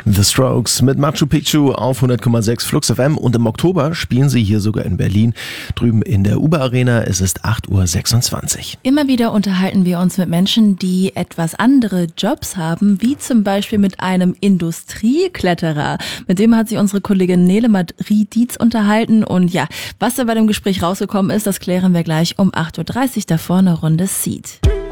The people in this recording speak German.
The Strokes mit Machu Picchu auf 100,6 Flux FM und im Oktober spielen sie hier sogar in Berlin, drüben in der Uber Arena. Es ist 8:26 Uhr. Immer wieder unterhalten wir uns mit Menschen, die etwas andere Jobs haben, wie zum Beispiel mit einem Industriekletterer. Mit dem hat sich unsere Kollegin Nele Marie-Dietz unterhalten und ja, was da bei dem Gespräch rausgekommen ist, das klären wir gleich um 8:30 Uhr, davor eine Runde Seed.